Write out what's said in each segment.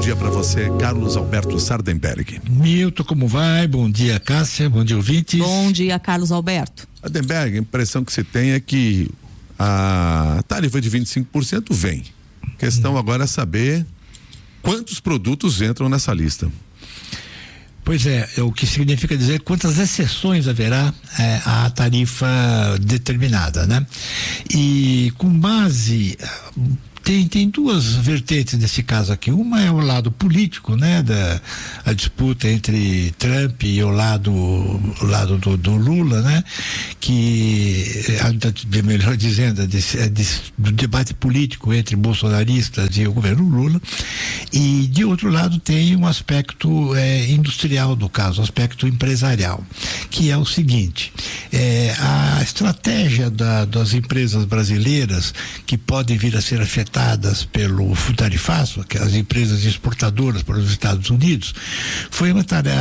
dia para você, Carlos Alberto Sardenberg. Milton, como vai? Bom dia, Cássia, bom dia, ouvintes. Bom dia, Carlos Alberto. Sardenberg, a impressão que se tem é que a tarifa de 25% vem. A questão agora é saber quantos produtos entram nessa lista. Pois é, o que significa dizer quantas exceções haverá à tarifa determinada, né? E com base... Tem duas vertentes nesse caso aqui. Uma é o lado político, né, a disputa entre Trump e o lado do Lula, né, que, melhor dizendo, do debate político entre bolsonaristas e o governo Lula. E de outro lado tem um aspecto industrial do caso, aspecto empresarial, que é o seguinte: a estratégia das empresas brasileiras que podem vir a ser afetadas pelo tarifaço, que as empresas exportadoras para os Estados Unidos, foi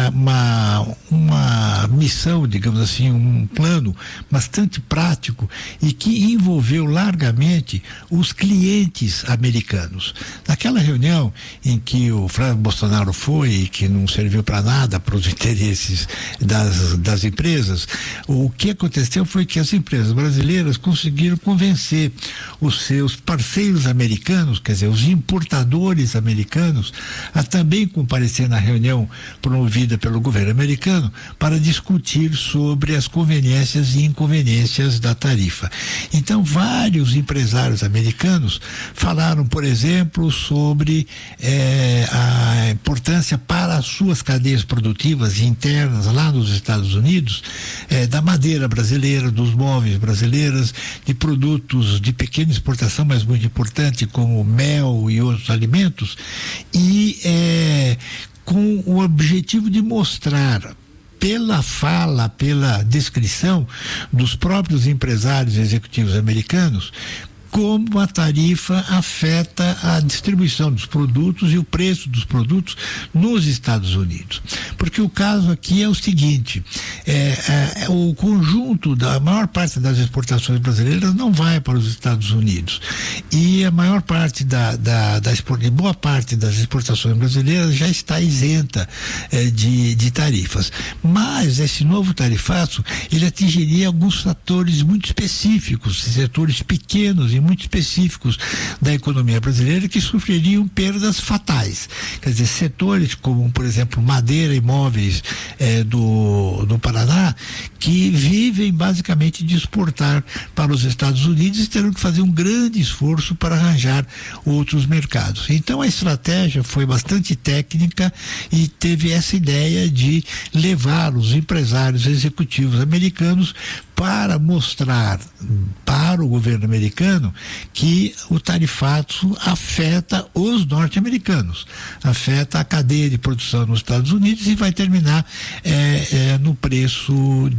uma missão, digamos assim, um plano bastante prático e que envolveu largamente os clientes americanos. Naquela reunião em que o Flávio Bolsonaro foi e que não serviu para nada para os interesses das empresas, o que aconteceu foi que as empresas brasileiras conseguiram convencer os seus parceiros americanos, quer dizer, os importadores americanos, a também comparecer na reunião promovida pelo governo americano para discutir sobre as conveniências e inconveniências da tarifa. Então, vários empresários americanos falaram, por exemplo, sobre a importância para as suas cadeias produtivas internas lá nos Estados Unidos, da madeira brasileira, dos móveis brasileiros, de produtos de pequena exportação, mas muito importante, como mel e outros alimentos, e com o objetivo de mostrar pela fala, pela descrição dos próprios empresários executivos americanos, como a tarifa afeta a distribuição dos produtos e o preço dos produtos nos Estados Unidos. Porque o caso aqui é o seguinte: o conjunto da maior parte das exportações brasileiras não vai para os Estados Unidos, e a maior parte boa parte das exportações brasileiras já está isenta de tarifas. Mas esse novo tarifaço, ele atingiria alguns fatores muito específicos, setores pequenos e muito específicos da economia brasileira, que sofreriam perdas fatais. Quer dizer, setores como, por exemplo, madeira e móveis do Paraná, que vivem basicamente de exportar para os Estados Unidos e terão que fazer um grande esforço para arranjar outros mercados. Então a estratégia foi bastante técnica e teve essa ideia de levar os empresários executivos americanos para mostrar para o governo americano que o tarifato afeta os norte-americanos, afeta a cadeia de produção nos Estados Unidos e vai terminar no preço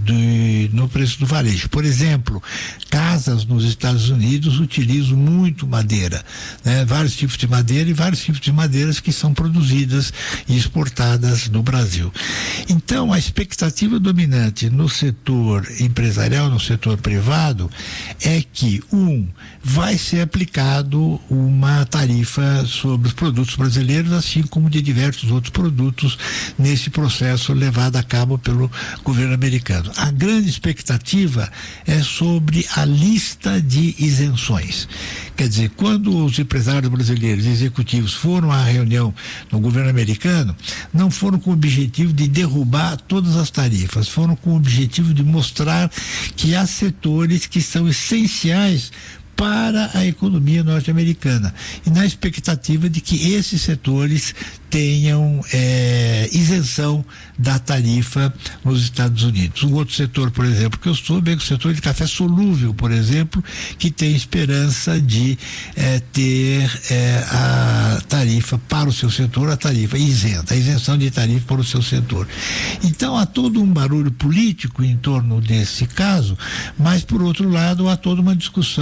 do varejo. Por exemplo, casas nos Estados Unidos utilizam muito madeira, né? Vários tipos de madeira e vários tipos de madeiras que são produzidas e exportadas no Brasil. Então, a expectativa dominante no setor empresarial, no setor privado, é que vai ser aplicado uma tarifa sobre os produtos brasileiros, assim como de diversos outros produtos nesse processo levado a cabo pelo governo americano. A grande expectativa é sobre a lista de isenções. Quer dizer, quando os empresários brasileiros executivos foram à reunião no governo americano, não foram com o objetivo de derrubar todas as tarifas, foram com o objetivo de mostrar que há setores que são essenciais para a economia norte-americana, e na expectativa de que esses setores tenham isenção da tarifa nos Estados Unidos. Um outro setor, por exemplo, que eu soube é o setor de café solúvel, por exemplo, que tem esperança de ter a tarifa para o seu setor, a tarifa isenta, a isenção de tarifa para o seu setor. Então há todo um barulho político em torno desse caso, mas por outro lado há toda uma discussão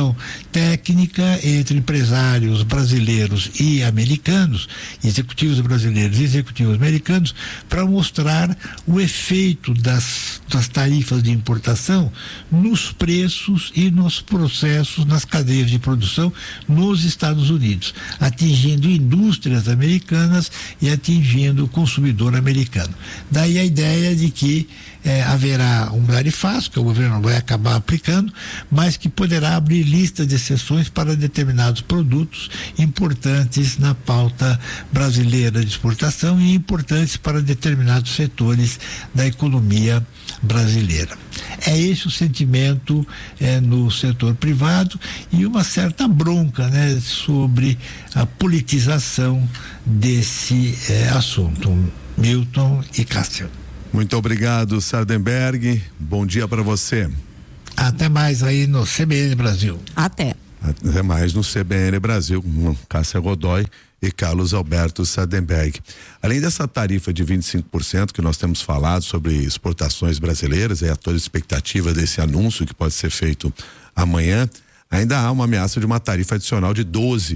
técnica entre empresários brasileiros e americanos, executivos brasileiros e executivos americanos, para mostrar o efeito das tarifas de importação nos preços e nos processos, nas cadeias de produção nos Estados Unidos, atingindo indústrias americanas e atingindo o consumidor americano. Daí a ideia de que haverá um tarifaço que o governo vai acabar aplicando, mas que poderá abrir lista de exceções para determinados produtos importantes na pauta brasileira de exportação e importantes para determinados setores da economia brasileira. É esse o sentimento no setor privado e uma certa bronca, né, sobre a politização desse assunto. Milton e Cássio. Muito obrigado, Sardenberg. Bom dia para você. Até mais aí no CBN Brasil. Até mais no CBN Brasil, com Cássia Godoy e Carlos Alberto Sardenberg. Além dessa tarifa de 25% que nós temos falado sobre exportações brasileiras, é a toda expectativa desse anúncio que pode ser feito amanhã, ainda há uma ameaça de uma tarifa adicional de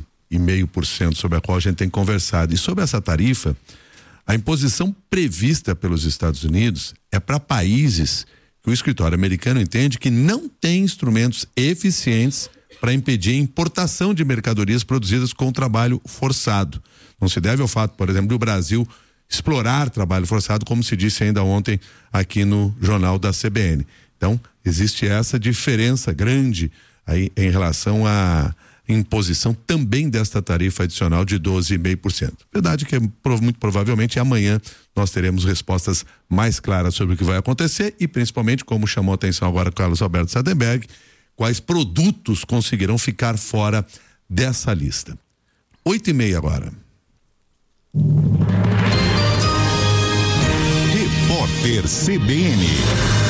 12,5% sobre a qual a gente tem conversado. E sobre essa tarifa, a imposição prevista pelos Estados Unidos é para países que o escritório americano entende que não tem instrumentos eficientes para impedir a importação de mercadorias produzidas com trabalho forçado. Não se deve ao fato, por exemplo, do Brasil explorar trabalho forçado, como se disse ainda ontem aqui no jornal da CBN. Então, existe essa diferença grande aí em relação à imposição também desta tarifa adicional de 12,5%. Verdade que muito provavelmente amanhã nós teremos respostas mais claras sobre o que vai acontecer e principalmente, como chamou a atenção agora o Carlos Alberto Sardenberg, quais produtos conseguirão ficar fora dessa lista. 8:30 agora. Repórter CBN.